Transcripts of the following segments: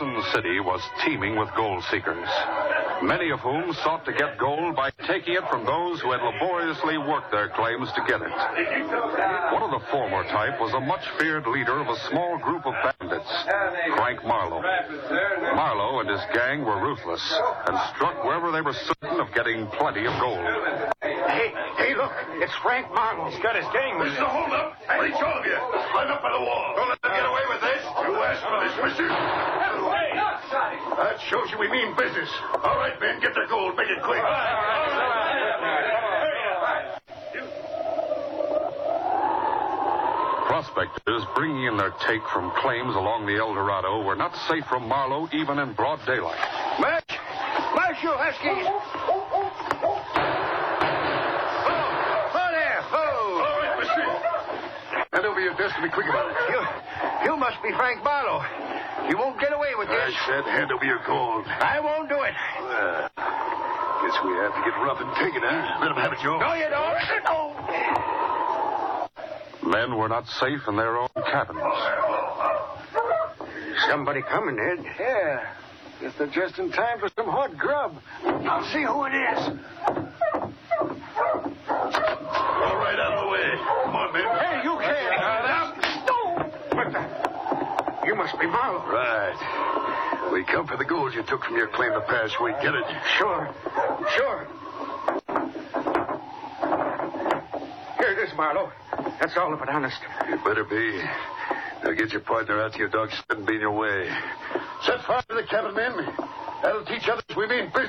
Dawson City was teeming with gold seekers, many of whom sought to get gold by taking it from those who had laboriously worked their claims to get it. One of the former type was a much-feared leader of a small group of bandits, Frank Marlowe. Marlowe and his gang were ruthless and struck wherever they were certain of getting plenty of gold. Hey, look, it's Frank Marlowe. He's got his gang with him. This is a hold-up. Reach all of you. Climb up by the wall. Don't let them get away with this. You asked for this, mister. That shows you we mean business. All right, men, get their gold. Make it quick. Prospectors bringing in their take from claims along the El Dorado were not safe from Marlowe even in broad daylight. March, you huskies. Hand over your desk and be quick about it. You must be Frank Marlowe. You won't get away with this. I said hand over your gold. I won't do it. Guess we have to get rough and take it, huh? Let them have it, Joe. No, you don't. No. Men were not safe in their own cabins. Somebody coming, Ed. Yeah. Guess they're just in time for some hot grub. I'll see who it is. All right, out of the way. Come on, men. Hey, you can't. You must be Marlowe. Right. We come for the gold you took from your claim the past week. Get it? Sure. Here it is, Marlowe. That's all of it, honest. You better be. Now get your partner out to your dog shouldn't be in your way. Set fire to the cabin, men. That'll teach others we mean business.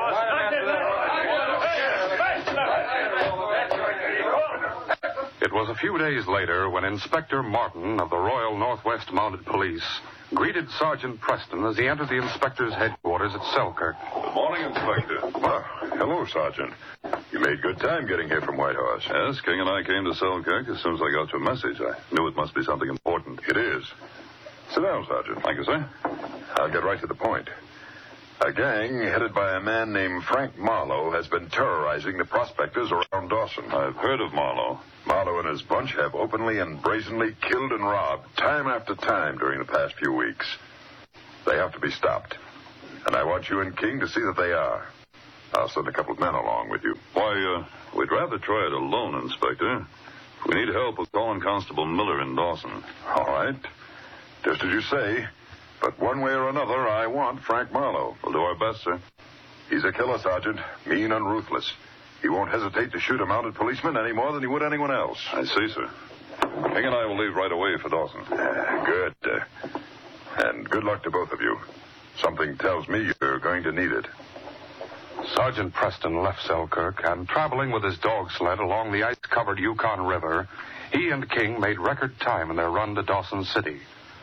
It was a few days later when Inspector Martin of the Royal Northwest Mounted Police greeted Sergeant Preston as he entered the inspector's headquarters at Selkirk. Good morning, Inspector. Hello, Sergeant. You made good time getting here from Whitehorse. Yes, King and I came to Selkirk as soon as I got your message. I knew it must be something important. It is. Sit down, Sergeant. Thank you, sir. I'll get right to the point. A gang headed by a man named Frank Marlowe has been terrorizing the prospectors around Dawson. I've heard of Marlowe. Marlowe and his bunch have openly and brazenly killed and robbed time after time during the past few weeks. They have to be stopped. And I want you and King to see that they are. I'll send a couple of men along with you. Why, we'd rather try it alone, Inspector. If we need help, we'll call in Constable Miller in Dawson. All right. Just as you say. But one way or another, I want Frank Marlowe. We'll do our best, sir. He's a killer, Sergeant. Mean and ruthless. He won't hesitate to shoot a mounted policeman any more than he would anyone else. I see, sir. King and I will leave right away for Dawson. Good. And good luck to both of you. Something tells me you're going to need it. Sergeant Preston left Selkirk, and traveling with his dog sled along the ice-covered Yukon River, he and King made record time in their run to Dawson City.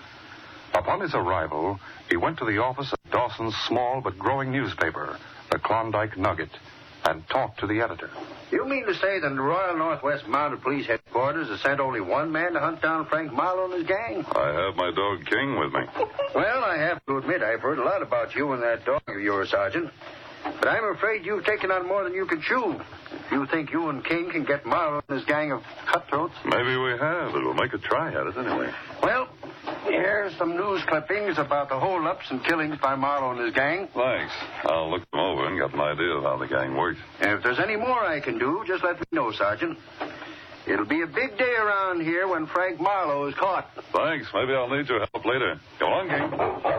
Upon his arrival, he went to the office of Dawson's small but growing newspaper, the Klondike Nugget, and talked to the editor. You mean to say that the Royal Northwest Mounted Police headquarters has sent only one man to hunt down Frank Marlowe and his gang? I have my dog King with me. Well, I have to admit I've heard a lot about you and that dog of yours, Sergeant. But I'm afraid you've taken on more than you can chew. If you think you and King can get Marlowe and his gang of cutthroats. Maybe we have, but we'll make a try at it anyway. Well, here's some news clippings about the hold-ups and killings by Marlowe and his gang. Thanks. I'll look them over and get an idea of how the gang works. And if there's any more I can do, just let me know, Sergeant. It'll be a big day around here when Frank Marlowe is caught. Thanks. Maybe I'll need your help later. Come on, King.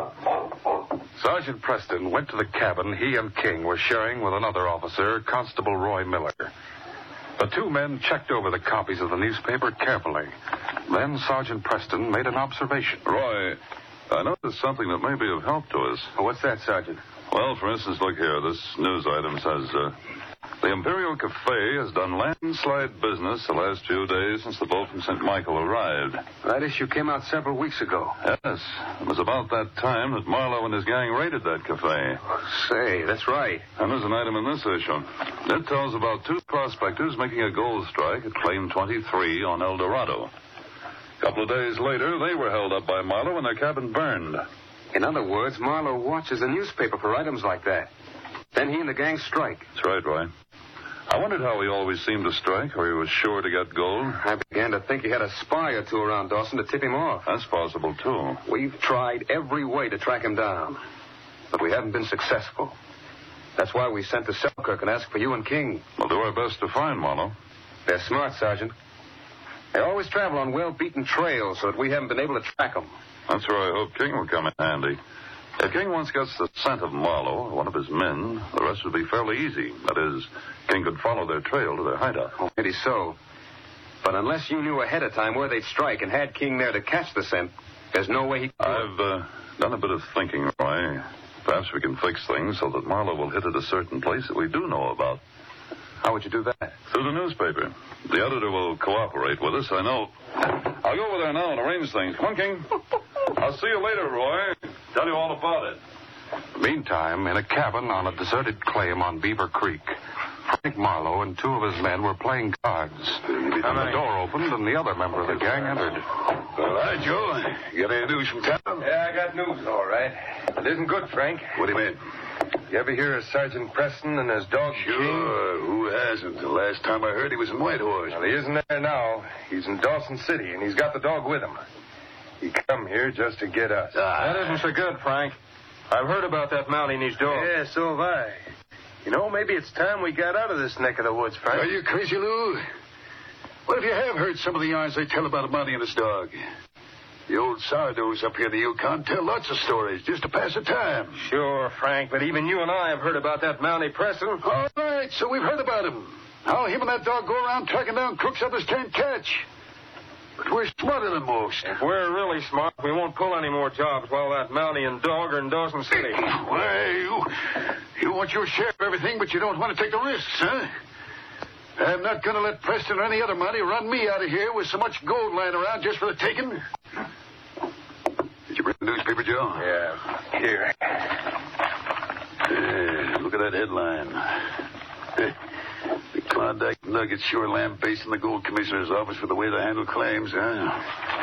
Sergeant Preston went to the cabin he and King were sharing with another officer, Constable Roy Miller. The two men checked over the copies of the newspaper carefully. Then Sergeant Preston made an observation. Roy, I noticed something that may be of help to us. What's that, Sergeant? Well, for instance, look here. This news item says, the Imperial Cafe has done landslide business the last few days since the boat from St. Michael arrived. That issue came out several weeks ago. Yes. It was about that time that Marlowe and his gang raided that cafe. Say, that's right. And there's an item in this issue. It tells about two prospectors making a gold strike at Claim 23 on El Dorado. A couple of days later, they were held up by Marlowe and their cabin burned. In other words, Marlowe watches the newspaper for items like that. Then he and the gang strike. That's right, Roy. I wondered how he always seemed to strike, or he was sure to get gold. I began to think he had a spy or two around Dawson to tip him off. That's possible, too. We've tried every way to track him down, but we haven't been successful. That's why we sent to Selkirk and asked for you and King. We'll do our best to find Marlowe. They're smart, Sergeant. They always travel on well-beaten trails so that we haven't been able to track them. That's where I hope King will come in handy. If King once gets the scent of Marlowe, or one of his men, the rest would be fairly easy. That is, King could follow their trail to their hideout. Oh, maybe so. But unless you knew ahead of time where they'd strike and had King there to catch the scent, there's no way he could. I've done a bit of thinking, Roy. Perhaps we can fix things so that Marlowe will hit at a certain place that we do know about. How would you do that? Through the newspaper. The editor will cooperate with us, I know. I'll go over there now and arrange things. Come on, King. I'll see you later, Roy. Tell you all about it. Meantime, in a cabin on a deserted claim on Beaver Creek, Frank Marlowe and two of his men were playing cards. And the door opened, and the other member of the gang entered. All right, Joe. You got any news from town? Yeah, I got news, all right. It isn't good, Frank. What do you mean? You ever hear of Sergeant Preston and his dog, King? Sure. Who hasn't? The last time I heard, he was in Whitehorse. Well, he isn't there now. He's in Dawson City, and he's got the dog with him. He come here just to get us. That isn't so good, Frank. I've heard about that Mountie and his dog. Yeah, so have I. You know, maybe it's time we got out of this neck of the woods, Frank. Are you crazy, Lou? What if you have heard some of the yarns they tell about Monty and his dog? The old sourdoughs up here in the Yukon tell lots of stories just to pass the time. Sure, Frank, but even you and I have heard about that Mountie Preston. All right, so we've heard about him. How him and that dog go around tracking down crooks others can't catch. But we're smarter than most. If we're really smart, we won't pull any more jobs while that Mountie and dog are in Dawson City. Why, you want your share of everything, but you don't want to take the risks, huh? I'm not going to let Preston or any other Mountie run me out of here with so much gold lying around just for the taking. Did you bring the newspaper, Joe? Yeah, here. Look at that headline. The Klondike Nuggets sure lambasting the Gold Commissioner's office for the way they handle claims, huh?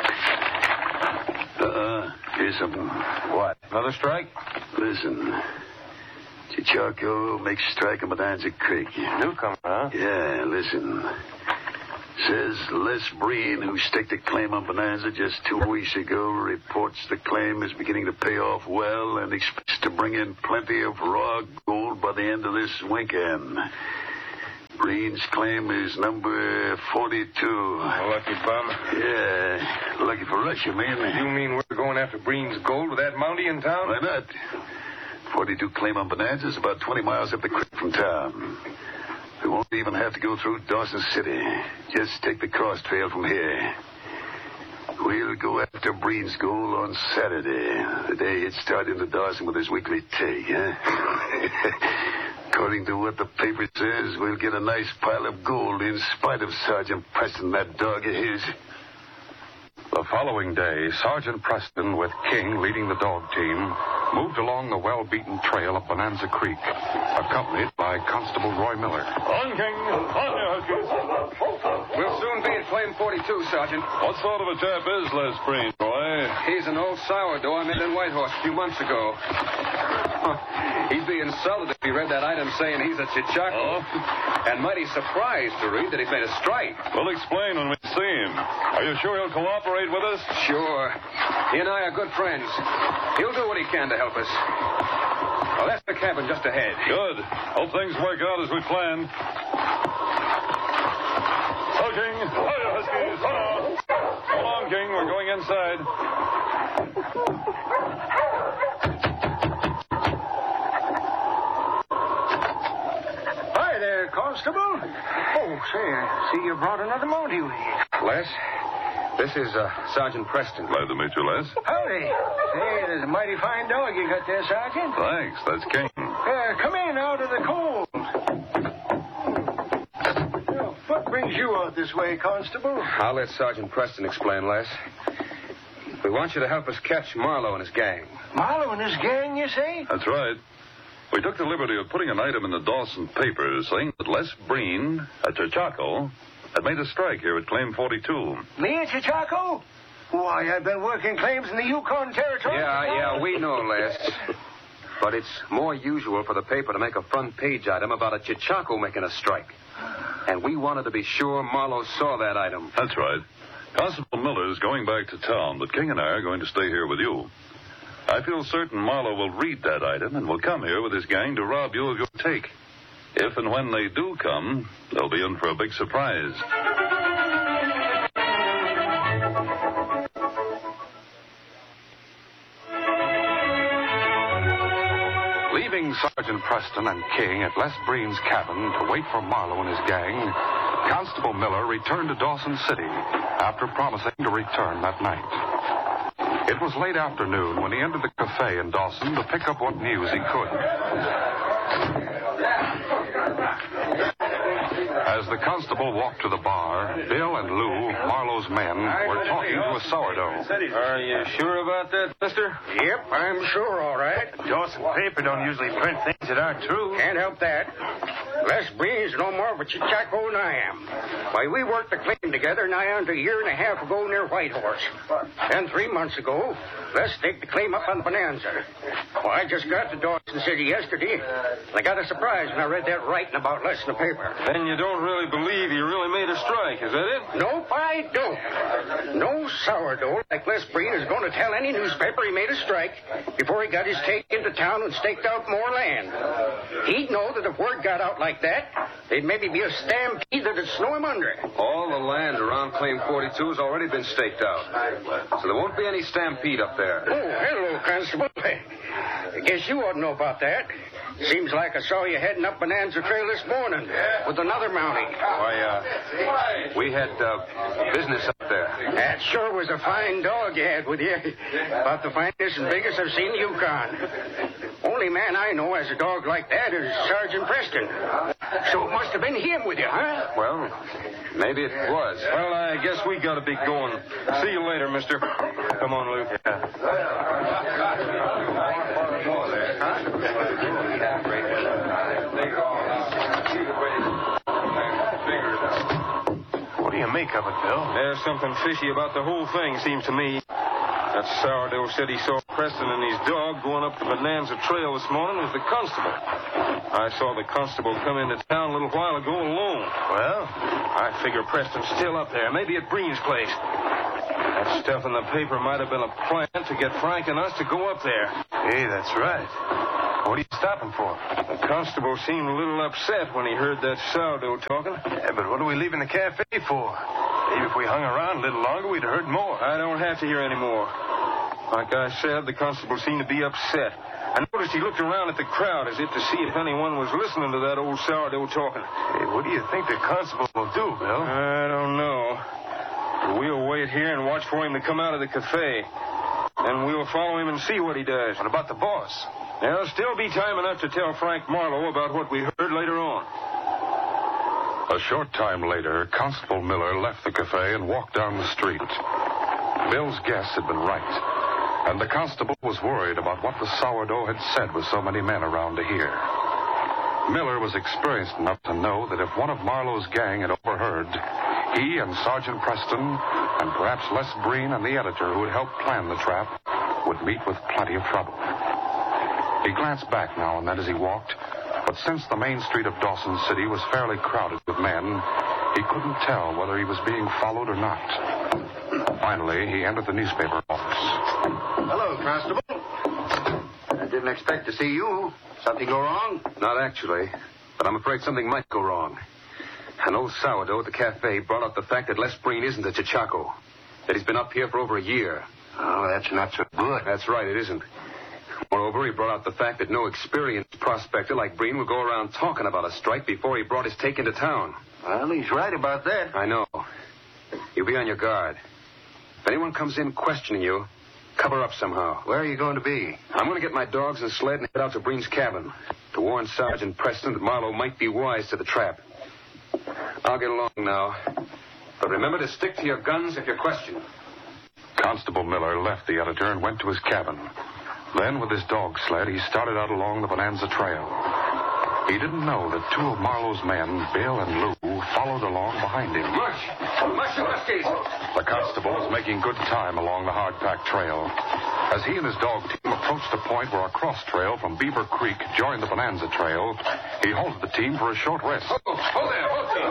Here's something. What, another strike? Listen. Chichaco makes strike on Bonanza Creek. Newcomer, huh? Yeah, listen. Says Les Breen, who staked a claim on Bonanza just 2 weeks ago, reports the claim is beginning to pay off well and expects to bring in plenty of raw gold by the end of this weekend. Breen's claim is number 42. Lucky bum. Yeah, lucky for us, you mean? You mean we're going after Breen's gold with that Mountie in town? Why not? 42 claim on Bonanza is about 20 miles up the creek from town. We won't even have to go through Dawson City. Just take the cross trail from here. We'll go after Breen's gold on Saturday, the day it started into Dawson with his weekly take, huh? According to what the paper says, we'll get a nice pile of gold in spite of Sergeant Preston, that dog of his. The following day, Sergeant Preston, with King leading the dog team, moved along the well-beaten trail up Bonanza Creek, accompanied by Constable Roy Miller. On, King. On, you Huskies. We'll soon be at Claim 42, Sergeant. What sort of a chap is Les Breen, Roy? He's an old sourdough I met in Whitehorse a few months ago. He'd be insulted if he read that item saying he's a Chichaco. And mighty surprised to read that he's made a strike. We'll explain when we see him. Are you sure he'll cooperate with us? Sure. He and I are good friends. He'll do what he can to help us. Well, that's the cabin just ahead. Good. Hope things work out as we planned. So, King. Hiya, Huskies. Hold on. Hold on, King. We're going inside. Hi there, Constable. Oh, say, I see you brought another Mountie with you. Les, this is Sergeant Preston. Glad to meet you, Les. Howdy. Say, there's a mighty fine dog you got there, Sergeant. Thanks. That's King. Come in out of the cold. What brings you out this way, Constable? I'll let Sergeant Preston explain, Les. We want you to help us catch Marlowe and his gang. Marlowe and his gang, you say? That's right. We took the liberty of putting an item in the Dawson papers saying that Les Breen, a Chichaco, had made a strike here at Claim 42. Me and Chichaco? Why, I've been working claims in the Yukon Territory. Yeah, we know, Les. But it's more usual for the paper to make a front page item about a Chichaco making a strike. And we wanted to be sure Marlowe saw that item. That's right. Constable Miller's going back to town, but King and I are going to stay here with you. I feel certain Marlowe will read that item and will come here with his gang to rob you of your take. If and when they do come, they'll be in for a big surprise. Leaving Sergeant Preston and King at Les Breen's cabin to wait for Marlowe and his gang, Constable Miller returned to Dawson City after promising to return that night. It was late afternoon when he entered the cafe in Dawson to pick up what news he could. As the constable walked to the bar, Bill and Lou, Marlowe's men, were talking to a sourdough. Are you sure about that, mister? Yep, I'm sure, all right. Dawson paper don't usually print things that aren't true. Can't help that. Les Breen's no more of a Chichaco than I am. Why, we worked the claim together nigh on to a year and a half ago near Whitehorse. Then 3 months ago, Les staked the claim up on Bonanza. Well, I just got to Dawson City yesterday. I got a surprise when I read that writing about Les in the paper. Then you don't really believe he really made a strike, is that it? Nope, I don't. No sourdough like Les Breen is going to tell any newspaper he made a strike before he got his take into town and staked out more land. He'd know that if word got out like that, there'd maybe be a stampede that'd snow him under. All the land around Claim 42 has already been staked out. So there won't be any stampede up there. Oh, hello, Constable. I guess you ought to know about that. Seems like I saw you heading up Bonanza Trail this morning with another mountie. Why, we had business up there. That sure was a fine dog you had with you. About the finest and biggest I've seen in Yukon. Only man I know has a dog like that is Sergeant Preston. So it must have been him with you, huh? Well, maybe it was. Well, I guess we got to be going. See you later, mister. Come on, Luke. What do you make of it, Bill? There's something fishy about the whole thing, seems to me. That sourdough said he saw Preston and his dog going up the Bonanza Trail this morning with the constable. I saw the constable come into town a little while ago alone. Well, I figure Preston's still up there, maybe at Breen's place. That stuff in the paper might have been a plan to get Frank and us to go up there. hey, that's right. What are you stopping for? The constable seemed a little upset when he heard that sourdough talking. Yeah, but what are we leaving the cafe for? Maybe if we hung around a little longer, we'd have heard more. I don't have to hear any more. Like I said, the constable seemed to be upset. I noticed he looked around at the crowd as if to see if anyone was listening to that old sourdough talking. Hey, what do you think the constable will do, Bill? I don't know. We'll wait here and watch for him to come out of the cafe. Then we'll follow him and see what he does. What about the boss? There'll still be time enough to tell Frank Marlowe about what we heard later on. A short time later, Constable Miller left the cafe and walked down the street. Bill's guess had been right, and the constable was worried about what the sourdough had said with so many men around to hear. Miller was experienced enough to know that if one of Marlowe's gang had overheard, he and Sergeant Preston, and perhaps Les Breen and the editor who had helped plan the trap, would meet with plenty of trouble. He glanced back now and then as he walked, but since the main street of Dawson City was fairly crowded with men, he couldn't tell whether he was being followed or not. Finally, he entered the newspaper office. Hello, Constable. I didn't expect to see you. Something go wrong? Not actually, but I'm afraid something might go wrong. An old sourdough at the cafe brought up the fact that Les Breen isn't a Chichaco, that he's been up here for over a year. Oh, that's not so good. That's right, it isn't. Moreover, he brought out the fact that no experienced prospector like Breen would go around talking about a strike before he brought his take into town. Well, he's right about that. I know. You be on your guard. If anyone comes in questioning you, cover up somehow. Where are you going to be? I'm going to get my dogs and sled and head out to Breen's cabin to warn Sergeant Preston that Marlowe might be wise to the trap. I'll get along now. But remember to stick to your guns if you're questioned. Constable Miller left the editor and went to his cabin. Then, with his dog sled, he started out along the Bonanza Trail. He didn't know that two of Marlowe's men, Bill and Lou, followed along behind him. Mush, Muskies! The constable was making good time along the hard-packed trail. As he and his dog team approached approached a point where a cross trail from Beaver Creek joined the Bonanza Trail, he halted the team for a short rest. Hold there,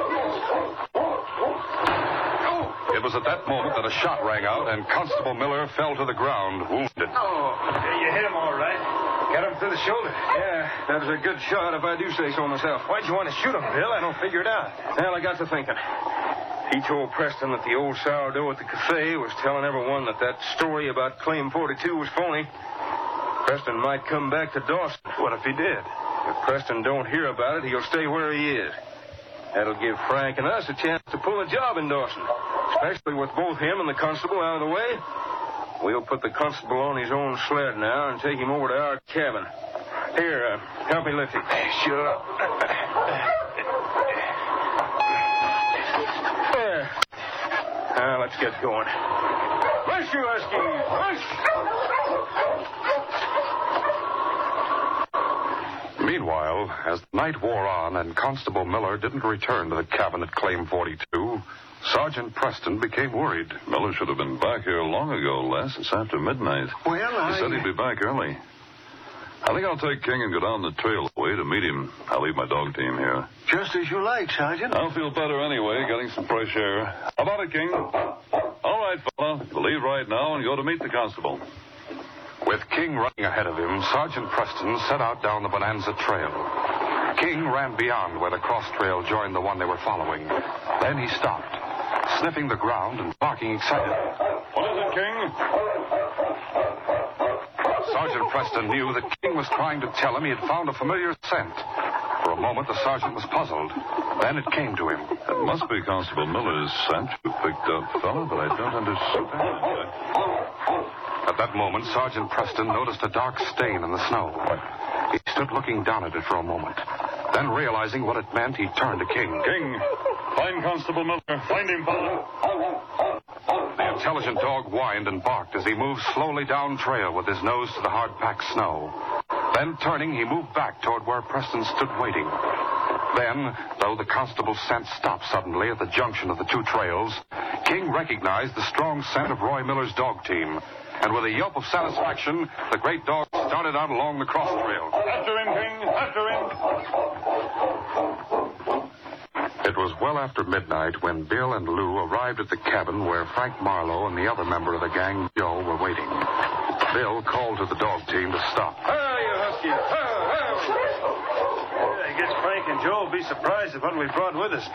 It was at that moment that a shot rang out and Constable Miller fell to the ground, wounded. Oh, you hit him all right. Got him through the shoulder. Yeah, that was a good shot if I do say so myself. Why'd you want to shoot him, Bill? I don't figure it out. Well, I got to thinking. He told Preston that the old sourdough at the cafe was telling everyone that story about Claim 42 was phony. Preston might come back to Dawson. What if he did? If Preston don't hear about it, he'll stay where he is. That'll give Frank and us a chance to pull a job in Dawson, especially with both him and the constable out of the way. We'll put the constable on his own sled now and take him over to our cabin. Here, help me lift him. Sure. There. Now, let's get going. Rush, you huskies! Rush! Meanwhile, as the night wore on and Constable Miller didn't return to the cabin at Claim 42, Sergeant Preston became worried. Miller should have been back here long ago, Les. It's after midnight. Well, He said he'd be back early. I think I'll take King and go down the trail away to meet him. I'll leave my dog team here. Just as you like, Sergeant. I'll feel better anyway, getting some fresh air. How about it, King? All right, fella. We'll leave right now and go to meet the constable. With King running ahead of him, Sergeant Preston set out down the Bonanza Trail. King ran beyond where the cross trail joined the one they were following. Then he stopped, sniffing the ground and barking excitedly. What is it, King? Sergeant Preston knew that King was trying to tell him he had found a familiar scent. For a moment, the sergeant was puzzled. Then it came to him. It must be Constable Miller's scent you picked up, fella, but I don't understand. At that moment, Sergeant Preston noticed a dark stain in the snow. He stood looking down at it for a moment. Then, realizing what it meant, he turned to King. King, find Constable Miller. Find him, fella. The intelligent dog whined and barked as he moved slowly down trail with his nose to the hard-packed snow. Then, turning, he moved back toward where Preston stood waiting. Then, though the constable's scent stopped suddenly at the junction of the two trails, King recognized the strong scent of Roy Miller's dog team. And with a yelp of satisfaction, the great dog started out along the cross trail. After him, King. After him. It was well after midnight when Bill and Lou arrived at the cabin where Frank Marlowe and the other member of the gang, Joe, were waiting. Bill called to the dog team to stop. Hi, you huskies. I guess Frank and Joe will be surprised at what we brought with us.